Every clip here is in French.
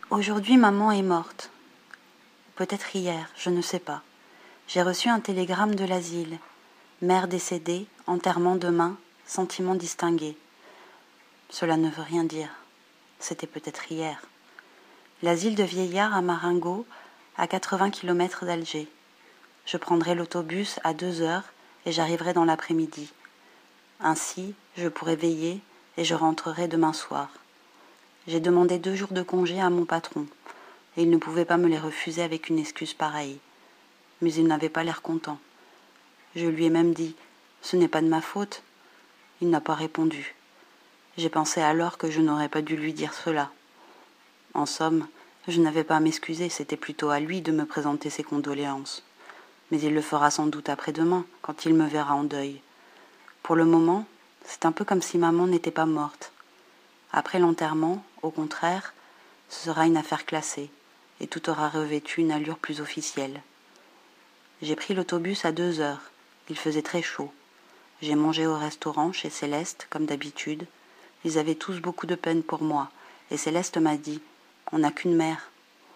Aujourd'hui, maman est morte. Peut-être hier, je ne sais pas. J'ai reçu un télégramme de l'asile. Mère décédée, enterrement demain, sentiments distingués. Cela ne veut rien dire. C'était peut-être hier. L'asile de vieillards à Marengo, à 80 km d'Alger. Je prendrai l'autobus à 2 heures et j'arriverai dans l'après-midi. Ainsi, je pourrai veiller et je rentrerai demain soir. J'ai demandé 2 jours de congé à mon patron, et il ne pouvait pas me les refuser avec une excuse pareille. Mais il n'avait pas l'air content. Je lui ai même dit « Ce n'est pas de ma faute ». Il n'a pas répondu. J'ai pensé alors que je n'aurais pas dû lui dire cela. En somme, je n'avais pas à m'excuser, c'était plutôt à lui de me présenter ses condoléances. Mais il le fera sans doute après-demain, quand il me verra en deuil. Pour le moment, c'est un peu comme si maman n'était pas morte. Après l'enterrement, au contraire, ce sera une affaire classée, et tout aura revêtu une allure plus officielle. J'ai pris l'autobus à 2 heures, il faisait très chaud. J'ai mangé au restaurant chez Céleste, comme d'habitude. Ils avaient tous beaucoup de peine pour moi, et Céleste m'a dit « On n'a qu'une mère ».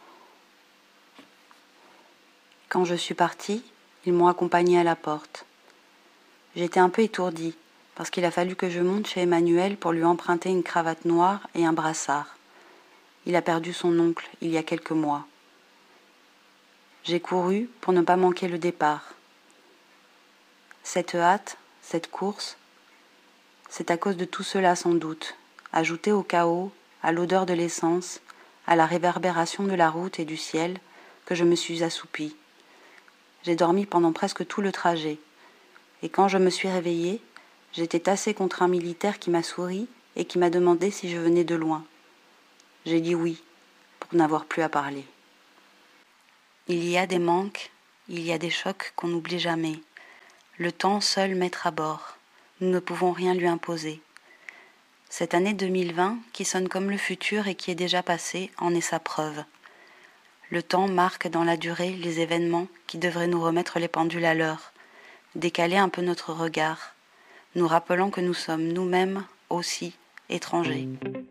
Quand je suis partie, ils m'ont accompagnée à la porte. J'étais un peu étourdie, parce qu'il a fallu que je monte chez Emmanuel pour lui emprunter une cravate noire et un brassard. Il a perdu son oncle il y a quelques mois. J'ai couru pour ne pas manquer le départ. Cette hâte, cette course, c'est à cause de tout cela sans doute, ajouté au chaos, à l'odeur de l'essence, à la réverbération de la route et du ciel, que je me suis assoupie. J'ai dormi pendant presque tout le trajet, et quand je me suis réveillée, j'étais tassée contre un militaire qui m'a souri et qui m'a demandé si je venais de loin. J'ai dit oui, pour n'avoir plus à parler. Il y a des manques, il y a des chocs qu'on n'oublie jamais. Le temps seul maître à bord. Nous ne pouvons rien lui imposer. Cette année 2020, qui sonne comme le futur et qui est déjà passé, en est sa preuve. Le temps marque dans la durée les événements qui devraient nous remettre les pendules à l'heure, décaler un peu notre regard, nous rappelant que nous sommes nous-mêmes aussi étrangers.